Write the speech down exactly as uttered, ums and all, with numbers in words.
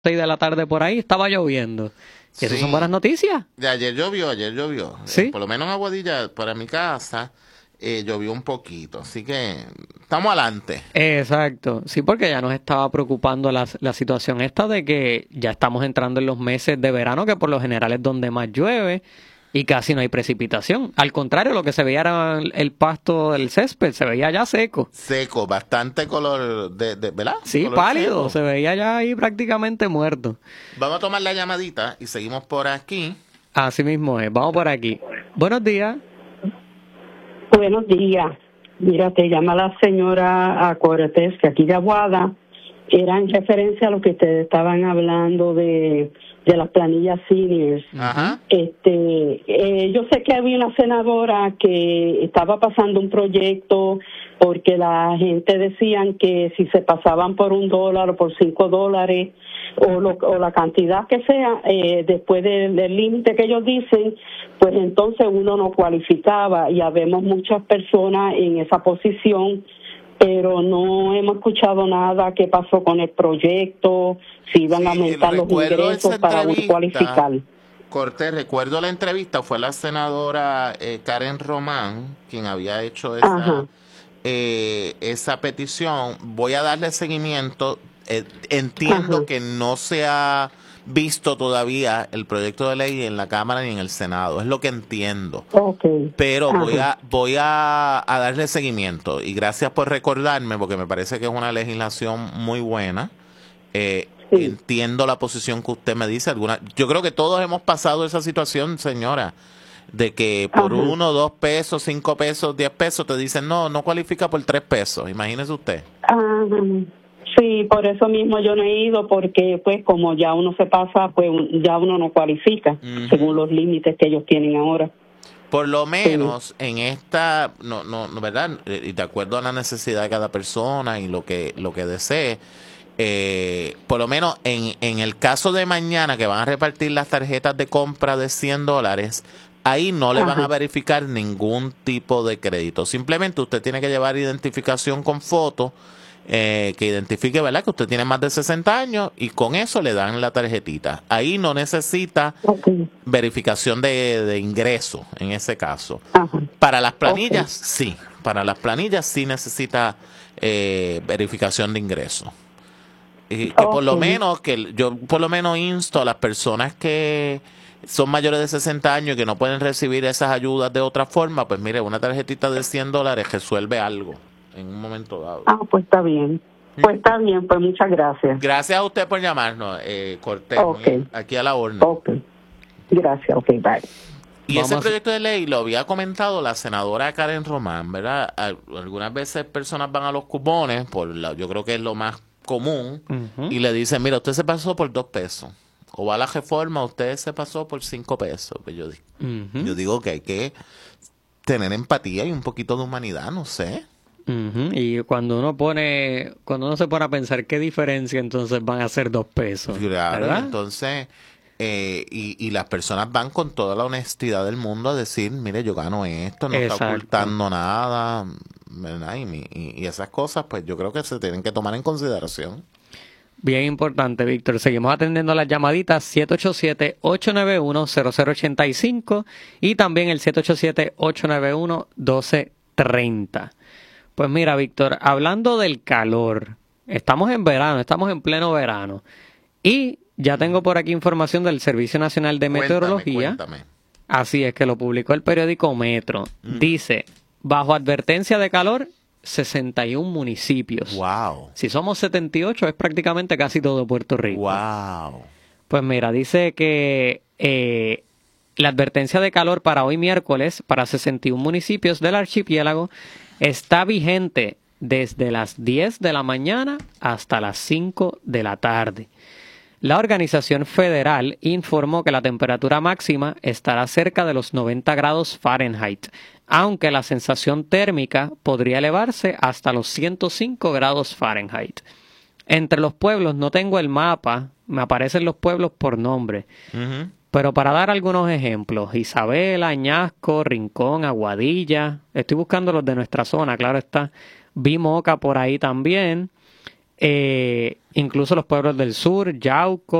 seis de la tarde por ahí, estaba lloviendo. ¿Y eso Sí. son buenas noticias? De ayer llovió, ayer llovió. Sí. Eh, por lo menos en Aguadilla, para mi casa, eh, llovió un poquito. Así que estamos adelante. Exacto, sí, porque ya nos estaba preocupando la, la situación esta de que ya estamos entrando en los meses de verano, que por lo general es donde más llueve y casi no hay precipitación. Al contrario, lo que se veía era el, el pasto del césped, se veía ya seco. Seco, bastante color, de, de ¿verdad? Sí, Color pálido, seco. se veía ya ahí prácticamente muerto. Vamos a tomar la llamadita y seguimos por aquí. Así mismo es, vamos por aquí. Buenos días. Buenos días. Mira, te llama la señora a Cortés, que aquí de Aguada. Era en referencia a lo que ustedes estaban hablando de, de las planillas seniors. Ajá. Este, eh, yo sé que había una senadora que estaba pasando un proyecto porque la gente decían que si se pasaban por un dólar o por cinco dólares o, lo, o la cantidad que sea, eh, después del del límite que ellos dicen, pues entonces uno no cualificaba, y habemos muchas personas en esa posición, pero no hemos escuchado nada. ¿Qué pasó con el proyecto? Si iban Sí, a aumentar los recuerdo ingresos esa para uno entrevista. cualificar. Cortés, recuerdo la entrevista, fue la senadora eh, Karen Román quien había hecho esa, Ajá. eh, esa petición. Voy a darle seguimiento. Eh, entiendo Ajá. que no se ha visto todavía el proyecto de ley en la Cámara ni en el Senado, es lo que entiendo. Okay. Pero voy Ajá. a voy a, a darle seguimiento, y gracias por recordarme, porque me parece que es una legislación muy buena. Eh, Sí. Entiendo la posición que usted me dice. Alguna, yo creo que todos hemos pasado esa situación, señora, de que por Ajá. uno, dos pesos, cinco pesos, diez pesos te dicen no, no cualifica por tres pesos. Imagínese usted. Ajá. Sí, por eso mismo yo no he ido, porque pues como ya uno se pasa, pues un- ya uno no cualifica, Ujú. según los límites que ellos tienen ahora. Por lo Sí. menos en esta, no, no, no, ¿verdad? Eh, Y de acuerdo a la necesidad de cada persona y lo que, lo que desee, eh, por lo menos en, en el caso de mañana que van a repartir las tarjetas de compra de cien dólares, ahí no le van Ajá. a verificar ningún tipo de crédito. Simplemente usted tiene que llevar identificación con foto, eh, que identifique, ¿verdad?, que usted tiene más de sesenta años, y con eso le dan la tarjetita. Ahí no necesita Okay. verificación de, de ingreso en ese caso. Ajá. Para las planillas, sí. Para las planillas sí necesita eh, verificación de ingreso. Y que por lo Ok. menos, que yo por lo menos insto a las personas que son mayores de sesenta años y que no pueden recibir esas ayudas de otra forma, pues mire, una tarjetita de cien dólares resuelve algo en un momento dado. Ah, pues está bien. Pues está bien, pues muchas gracias. Gracias a usted por llamarnos, eh, Cortés. Ok. Muy- Aquí a la orden. Ok. Gracias, ok, bye. Y ese Vamos a- proyecto de ley lo había comentado la senadora Karen Román, ¿verdad? Al- Algunas veces personas van a los cupones, por la, yo creo que es lo más común, Ujú. y le dicen, mira, usted se pasó por dos pesos. O va a la reforma, usted se pasó por cinco pesos. Pues yo, di- Ujú. yo digo que hay que tener empatía y un poquito de humanidad, no sé. Ujú. Y cuando uno pone, cuando uno se pone a pensar qué diferencia, entonces van a ser dos pesos, Claro, y ¿verdad? entonces, eh, y, y las personas van con toda la honestidad del mundo a decir, mire, yo gano esto, no está Exacto. ocultando nada, ¿verdad? Y, mi- y- y esas cosas, pues yo creo que se tienen que tomar en consideración. Bien importante, Víctor. Seguimos atendiendo las llamaditas siete ocho siete, ocho nueve uno, cero cero ocho cinco y también el siete ocho siete, ocho nueve uno, uno dos tres cero. Pues mira, Víctor, hablando del calor, estamos en verano, estamos en pleno verano, y ya tengo por aquí información del Servicio Nacional de Meteorología. Cuéntame, Así es, que lo publicó el periódico Metro. Dice, bajo advertencia de calor, sesenta y un municipios. Wow, Si somos setenta y ocho, es prácticamente casi todo Puerto Rico. wow. Pues mira, dice que eh, la advertencia de calor para hoy miércoles para sesenta y un municipios del archipiélago está vigente desde las diez de la mañana hasta las cinco de la tarde. La organización federal informó que la temperatura máxima estará cerca de los noventa grados Fahrenheit, aunque la sensación térmica podría elevarse hasta los ciento cinco grados Fahrenheit. Entre los pueblos, no tengo el mapa, me aparecen los pueblos por nombre, Ujú. pero para dar algunos ejemplos, Isabela, Añasco, Rincón, Aguadilla, estoy buscando los de nuestra zona, claro está, vi Moca por ahí también. eh, incluso los pueblos del sur, Yauco,